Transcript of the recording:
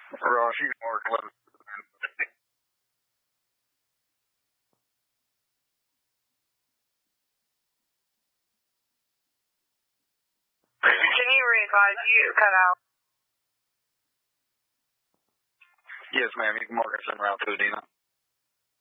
Ross, you can mark 11. Can you re-advise you cut out? Yes, ma'am. You can mark us en route to Adena.